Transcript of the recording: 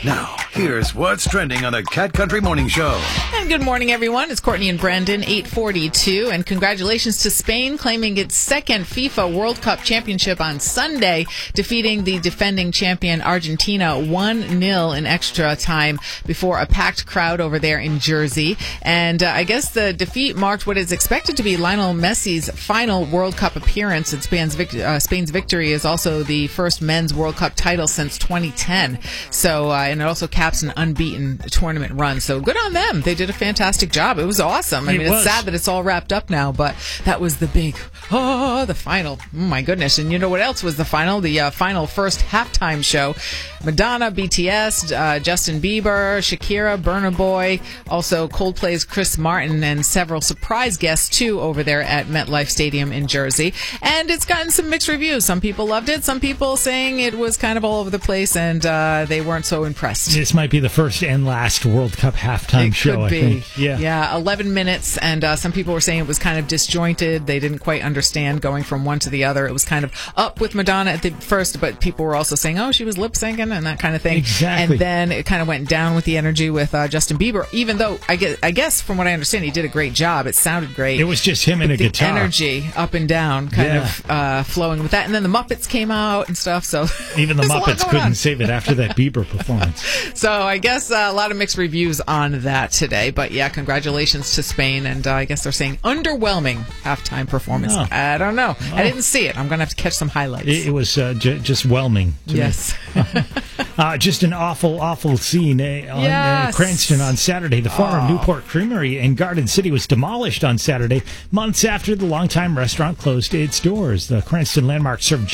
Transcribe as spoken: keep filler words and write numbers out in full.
Now, here's what's trending on the Cat Country Morning Show. And good morning, everyone. It's Courtney and Brendan, eight forty-two. And congratulations to Spain claiming its second FIFA World Cup championship on Sunday, defeating the defending champion Argentina one nil in extra time before a packed crowd over there in Jersey. And uh, I guess the defeat marked what is expected to be Lionel Messi's final World Cup appearance. And Spain's, vic- uh, Spain's victory is also the first men's World Cup title since twenty ten. So, uh, and it also caps an unbeaten tournament run. So good on them. They did a fantastic job. It was awesome. I It mean, was. it's sad that it's all wrapped up now, but that was the big, oh, the final. Oh, my goodness. And you know what else was the final? The uh, final first halftime show. Madonna, B T S, uh, Justin Bieber, Shakira, Burna Boy, also Coldplay's Chris Martin, and several surprise guests, too, over there at MetLife Stadium in Jersey. And it's gotten some mixed reviews. Some people loved it. Some people saying it was kind of all over the place, and uh, they weren't so impressed. This might be the first and last World Cup halftime It show, could be. I think. Yeah. yeah, eleven minutes, and uh, some people were saying it was kind of disjointed. They didn't quite understand going from one to the other. It was kind of up with Madonna at the first, but people were also saying, oh, she was lip syncing and that kind of thing. Exactly. And then it kind of went down with the energy with uh, Justin Bieber, even though I guess, I guess from what I understand, he did a great job. It sounded great. It was just him and a the guitar. energy up and down, kind Yeah. of uh, flowing with that. And then the Muppets came out and stuff. So Even the there's a lot Muppets going couldn't on. save it after that Bieber performance. So I guess uh, a lot of mixed reviews on that today. But yeah, congratulations to Spain. And uh, I guess they're saying underwhelming halftime performance. Oh. I don't know. Oh. I didn't see it. I'm going to have to catch some highlights. It, it was uh, j- just whelming to me. Yes. Uh, just an awful, awful scene uh, on uh, Yes. Cranston on Saturday. The former Newport Creamery in Garden City was demolished on Saturday, months after the longtime restaurant closed its doors. The Cranston landmark served